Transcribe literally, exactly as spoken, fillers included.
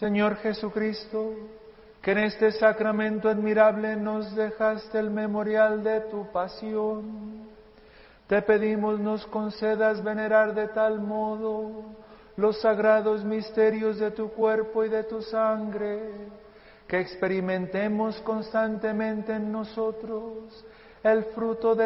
Señor Jesucristo, que en este sacramento admirable nos dejaste el memorial de tu pasión, te pedimos nos concedas venerar de tal modo los sagrados misterios de tu cuerpo y de tu sangre, que experimentemos constantemente en nosotros el fruto de